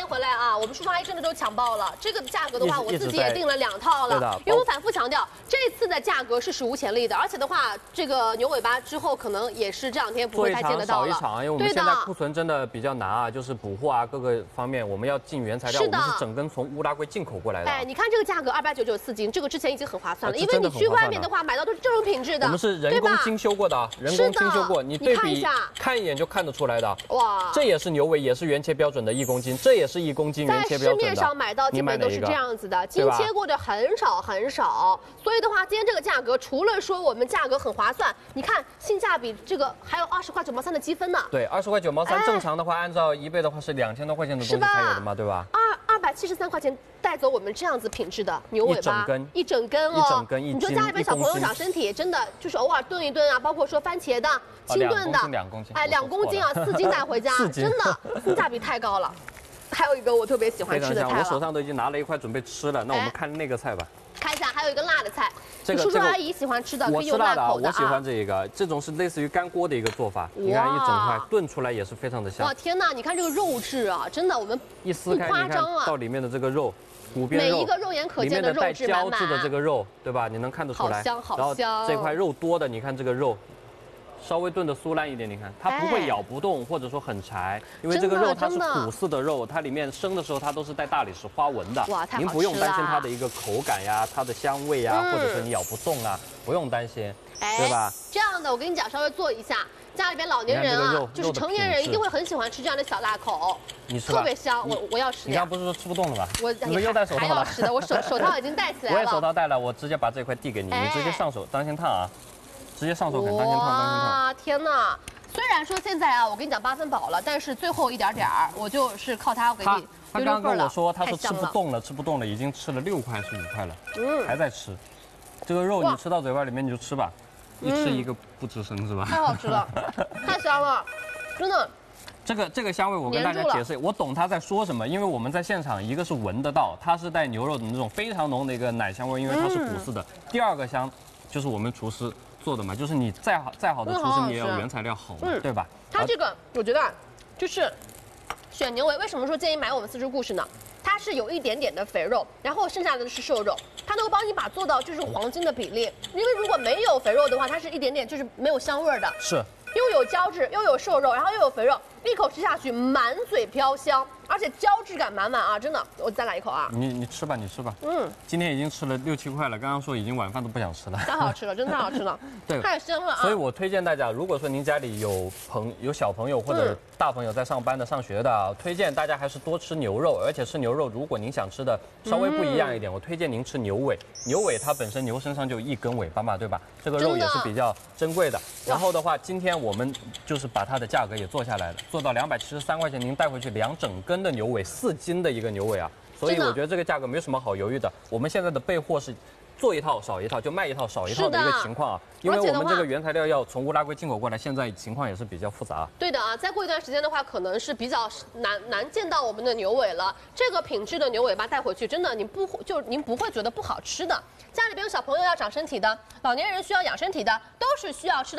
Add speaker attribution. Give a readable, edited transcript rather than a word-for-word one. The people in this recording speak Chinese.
Speaker 1: 迎回来啊！我们叔叔阿姨真的都抢爆了。这个价格的话，我自己也订了2套了。因为我反复强调，这次的价格是史无前例的，而且的话，这个牛尾巴之后可能也是这2天不会再见得到了。
Speaker 2: 做一场少一场，因为我们现在库存真的比较难啊，就是补货啊各个方面，我们要进原材料，我们是整根从乌拉圭进口过来的。
Speaker 1: 哎，你看这个价格299.4斤，这个之前已经很划算了，因为你去外面的话买到都是这种品质的。
Speaker 2: 我们是人工精修过的，人工精修过，你对比看一眼就看得出来的。哇，这也是牛尾，也是原切标准的1公斤，这也是1公斤原切标准的。
Speaker 1: 在市面上买到基本都是这样子的，精切过的很少很少。所以的话，今天这个价格除了说我们价格很划算，你看性价比这个还有20块9毛3的积分呢。
Speaker 2: 对，20块9毛3，正常的话按照1倍的话是2000多块钱的东西才有的嘛，对吧
Speaker 1: ？273块钱带走我们这样子品质的牛尾巴，一整根哦，
Speaker 2: 一整根
Speaker 1: 你说家里边小朋友长身体，真的就是偶尔炖一炖啊，包括说番茄的、清炖的
Speaker 2: ，2公斤，
Speaker 1: 哎，2公斤啊，4斤带回家，真的性价比太高了。还有一个我特别喜欢吃的菜了，
Speaker 2: 我手上都已经拿了一块准备吃了，那我们看那个菜吧。
Speaker 1: 看一下，还有一个辣的菜，叔叔阿姨喜欢吃的，
Speaker 2: 我吃辣的，
Speaker 1: 我
Speaker 2: 喜欢这一个，这种是类似于干锅的一个做法，你看一整块炖出来也是非常的香。
Speaker 1: 哇，天哪，你看这个肉质啊，真的我们
Speaker 2: 一撕开，你看到里面的这个肉，骨边肉，
Speaker 1: 每一个肉眼可见的肉质
Speaker 2: 满满，里面的带胶质的这个肉，对吧？你能看得出来，
Speaker 1: 好香好香。
Speaker 2: 然后这块肉多的，你看这个肉。稍微炖的酥烂一点，你看它不会咬不动，或者说很柴，因为这个肉它是骨丝的肉，它里面生的时候它都是带大理石花纹的。
Speaker 1: 哇，太好吃了！
Speaker 2: 您不用担心它的一个口感呀、它的香味呀，或者说你咬不动啊，不用担心，对吧？
Speaker 1: 这样的我跟你讲，稍微做一下，家里边老年人啊，就是成年人一定会很喜欢吃这样的小辣口，
Speaker 2: 你吃
Speaker 1: 特别香。我要吃。
Speaker 2: 你刚不是说吃不动了吗？
Speaker 1: 你
Speaker 2: 又戴手套了？
Speaker 1: 还要吃的，我手套已经戴起来了。
Speaker 2: 我也手套戴了，我直接把这块递给你，你直接上手，当心烫啊！直接上手啃，当心烫，当心烫！
Speaker 1: 哇，天哪！虽然说现在啊，我跟你讲8分饱了，但是最后一点儿，我就是靠它给你
Speaker 2: 他刚跟我说，他说吃不动了，吃不动了，已经吃了6块是5块了，还在吃。这个肉你吃到嘴巴里面你就吃吧，一吃一个不吱声是吧？
Speaker 1: 太好吃了，太香了，真的。
Speaker 2: 这个香味我跟大家解释，我懂他在说什么，因为我们在现场，一个是闻得到，它是带牛肉的那种非常浓的一个奶香味，因为它是骨丝的。第二个香就是我们厨师做的嘛，就是你再好的厨师，你也要原材料好嘛，对吧？
Speaker 1: 它这个我觉得就是选牛尾，为什么说建议买我们4只故事呢？它是有一点点的肥肉，然后剩下的是瘦肉，它能够帮你把做到就是黄金的比例。因为如果没有肥肉的话，它是一点点就是没有香味的。
Speaker 2: 是。
Speaker 1: 又有胶质，又有瘦肉，然后又有肥肉，一口吃下去满嘴飘香，而且胶质感满满啊！真的，我再来一口啊！
Speaker 2: 你吃吧，你吃吧。今天已经吃了6、7块了，刚刚说已经晚饭都不想吃了。
Speaker 1: 太好吃了，真的太好吃了，
Speaker 2: 对，
Speaker 1: 太香了啊！
Speaker 2: 所以我推荐大家，如果说您家里有小朋友或者大朋友在上班的、上学的，推荐大家还是多吃牛肉，而且吃牛肉，如果您想吃的稍微不一样一点，我推荐您吃牛尾。牛尾它本身牛身上就1根尾巴嘛，对吧？这个肉也是比较珍贵的。然后的话，今天我们就是把它的价格也做下来了，做到273块钱，您带回去2整根的牛尾，4斤的一个牛尾啊，所以我觉得这个价格没有什么好犹豫的。我们现在的备货是做一套少一套，就卖一套少一套的一个情况啊，因为我们这个原材料要从乌拉圭进口过来，现在情况也是比较复杂。
Speaker 1: 对的啊，再过一段时间的话，可能是比较难见到我们的牛尾了。这个品质的牛尾巴带回去，真的您不会觉得不好吃的。家里边有小朋友要长身体的，老年人需要养身体的，都是需要吃的。